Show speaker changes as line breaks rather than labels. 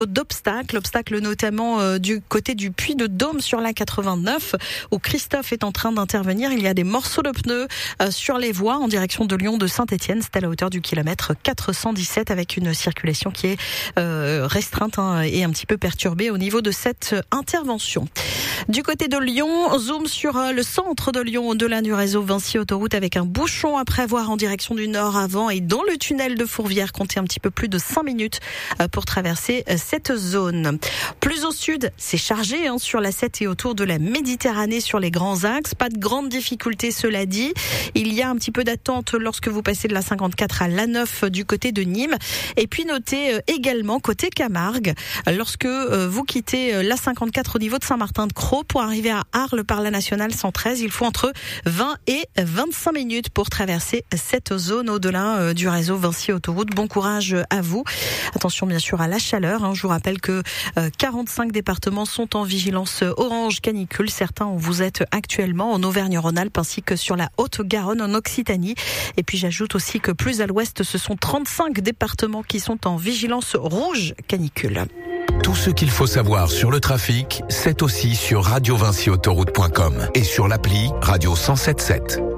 Obstacle notamment du côté du Puy-de-Dôme sur la 89 où Christophe est en train d'intervenir. Il y a des morceaux de pneus sur les voies en direction de Lyon de Saint-Étienne. C'est à la hauteur du kilomètre 417 avec une circulation qui est restreinte et un petit peu perturbée au niveau de cette intervention. Du côté de Lyon, zoom sur le centre de Lyon au-delà du réseau Vinci Autoroute avec un bouchon à prévoir en direction du nord avant et dans le tunnel de Fourvière. Comptez un petit peu plus de 5 minutes pour traverser cette zone. Plus au sud, c'est chargé sur la 7 et autour de la Méditerranée sur les grands axes. Pas de grandes difficultés, cela dit. Il y a un petit peu d'attente lorsque vous passez de la 54 à l'A9 du côté de Nîmes. Et puis notez également côté Camargue, lorsque vous quittez la 54 au niveau de Saint-Martin-de-Crau pour arriver à Arles par la nationale 113, il faut entre 20 et 25 minutes pour traverser cette zone au-delà du réseau Vinci Autoroute. Bon courage à vous. Attention bien sûr à la chaleur. Je vous rappelle que 45 départements sont en vigilance orange canicule. Certains où vous êtes actuellement en Auvergne-Rhône-Alpes ainsi que sur la Haute-Garonne en Occitanie. Et puis j'ajoute aussi que plus à l'ouest, ce sont 35 départements qui sont en vigilance rouge canicule.
Tout ce qu'il faut savoir sur le trafic, c'est aussi sur radiovinciautoroute.com et sur l'appli Radio 107.7.